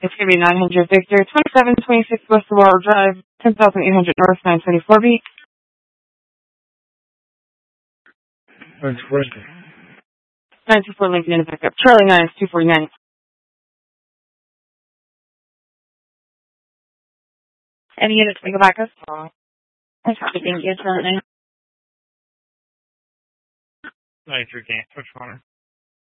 It's going to be 900 Victor, 2726 West Aurora Drive, 10,800 North, 924 Beat. That's Lincoln. 924 Lincoln in the pickup. Charlie 9 is 249. Any units make a backup? Thank you. Charlie 9. 93 can't. Which one?